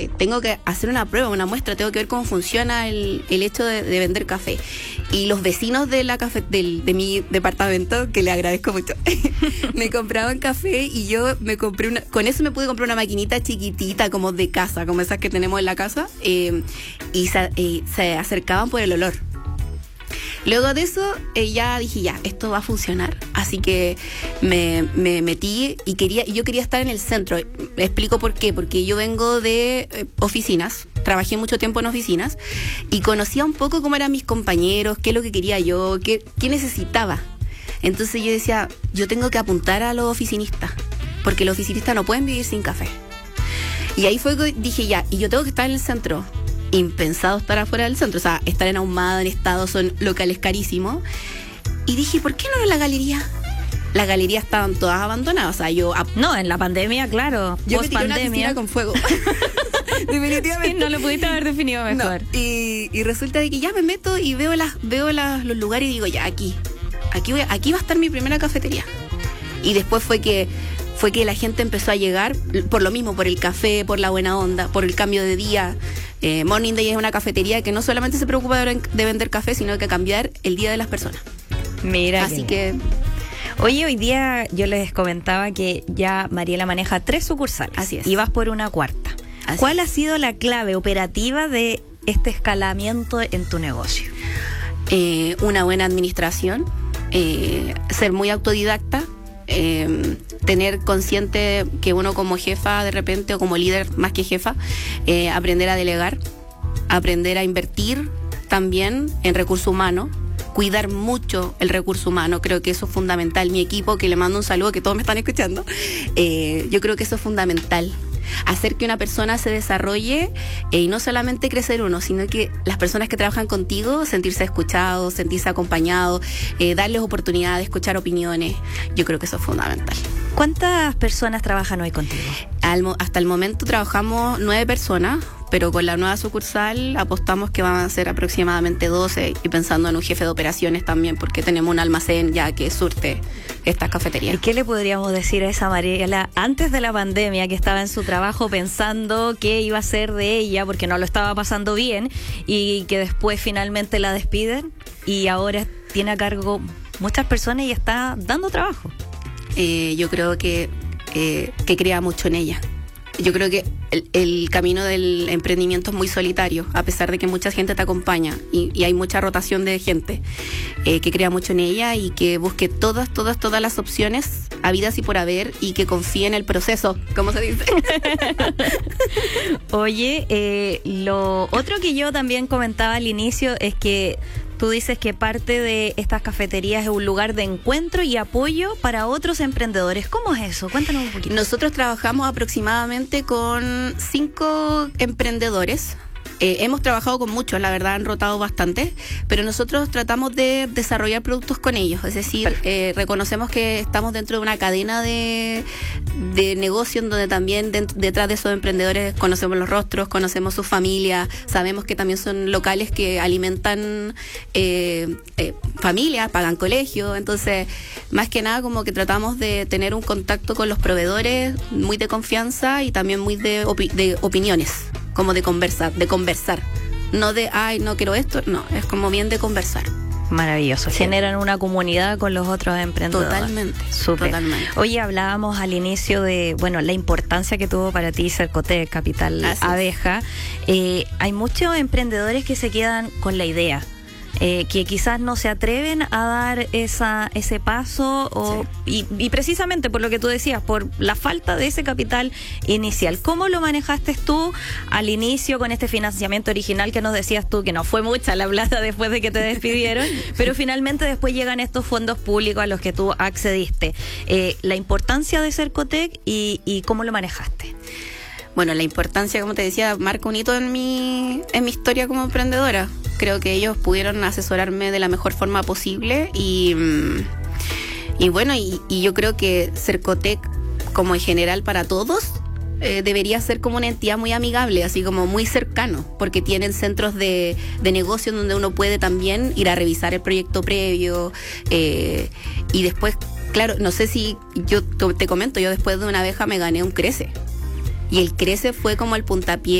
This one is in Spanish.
tengo que hacer una prueba, una muestra, tengo que ver cómo funciona el hecho de vender café. Y los vecinos de de mi departamento, que le agradezco mucho, me compraban café y yo me compré con eso me pude comprar una maquinita chiquitita como de casa, como esas que tenemos en la casa, y se acercaban por el olor. Luego de eso ya dije, ya, esto va a funcionar. Así que me metí y yo quería estar en el centro. Le explico por qué. Porque yo vengo de oficinas, trabajé mucho tiempo en oficinas y conocía un poco cómo eran mis compañeros, qué es lo que quería yo, qué necesitaba. Entonces yo decía, yo tengo que apuntar a los oficinistas, porque los oficinistas no pueden vivir sin café. Y ahí fue que dije, ya, y yo tengo que estar en el centro. Impensado estar afuera del centro, o sea, estar en Ahumada, en Estado, son locales carísimos. Y dije, ¿por qué no en la galería? Las galerías estaban todas abandonadas, o sea, No, en la pandemia, claro, yo me tiré una piscina con fuego. Definitivamente. Sí, no lo pudiste haber definido mejor. No. Y resulta de que ya me meto y veo los lugares y digo, ya, aquí va a estar mi primera cafetería. Y después fue que la gente empezó a llegar, por lo mismo, por el café, por la buena onda, por el cambio de día. Morning Day es una cafetería que no solamente se preocupa de vender café, sino que cambiar el día de las personas. Mira. Así que... Oye, hoy día yo les comentaba que ya Mariela maneja 3 sucursales. Así es. Y vas por una cuarta. ¿Cuál ha sido la clave operativa de este escalamiento en tu negocio? Una buena administración, ser muy autodidacta, tener consciente que uno como jefa de repente o como líder más que jefa, aprender a delegar, aprender a invertir también en recurso humano, cuidar mucho el recurso humano. Creo que eso es fundamental. Mi equipo, que le mando un saludo, que todos me están escuchando, yo creo que eso es fundamental. Hacer que una persona se desarrolle y no solamente crecer uno, sino que las personas que trabajan contigo sentirse escuchados, sentirse acompañados, darles oportunidades, escuchar opiniones. Yo creo que eso es fundamental. ¿Cuántas personas trabajan hoy contigo? Hasta el momento trabajamos 9 personas, pero con la nueva sucursal apostamos que van a ser aproximadamente 12 y pensando en un jefe de operaciones también, porque tenemos un almacén ya que surte estas cafeterías. ¿Y qué le podríamos decir a esa Mariela antes de la pandemia, que estaba en su trabajo pensando qué iba a ser de ella porque no lo estaba pasando bien y que después finalmente la despiden y ahora tiene a cargo muchas personas y está dando trabajo? Yo creo que crea mucho en ella. Yo creo que el camino del emprendimiento es muy solitario, a pesar de que mucha gente te acompaña y hay mucha rotación de gente, que crea mucho en ella y que busque todas las opciones habidas y por haber y que confíe en el proceso, ¿cómo se dice? Oye, lo otro que yo también comentaba al inicio es que tú dices que parte de estas cafeterías es un lugar de encuentro y apoyo para otros emprendedores. ¿Cómo es eso? Cuéntanos un poquito. Nosotros trabajamos aproximadamente con 5 emprendedores. Hemos trabajado con muchos, la verdad han rotado bastante, pero nosotros tratamos de desarrollar productos con ellos, es decir, reconocemos que estamos dentro de una cadena de negocio en donde también detrás de esos emprendedores conocemos los rostros, conocemos sus familias, sabemos que también son locales que alimentan familias, pagan colegio, entonces más que nada como que tratamos de tener un contacto con los proveedores muy de confianza y también muy de opiniones, como de conversar, no de, ay, no quiero esto, no, es como bien de conversar. Maravilloso, sí. Generan una comunidad con los otros emprendedores. Totalmente. Súper. Totalmente. Oye, hablábamos al inicio de, la importancia que tuvo para ti Cercotec, Capital Abeja. Hay muchos emprendedores que se quedan con la idea, que quizás no se atreven a dar ese paso y precisamente por lo que tú decías, por la falta de ese capital inicial. ¿Cómo lo manejaste tú al inicio con este financiamiento original que nos decías tú, que no fue mucha la plata después de que te despidieron, pero finalmente después llegan estos fondos públicos a los que tú accediste? La importancia de Cercotec y cómo lo manejaste. Bueno, la importancia, como te decía, marca un hito en mi historia como emprendedora. Creo que ellos pudieron asesorarme de la mejor forma posible y yo creo que Cercotec, como en general para todos, debería ser como una entidad muy amigable, así como muy cercano, porque tienen centros de negocio donde uno puede también ir a revisar el proyecto previo y después, claro, no sé si yo te comento, yo después de una abeja me gané un Crece. Y el Crece fue como el puntapié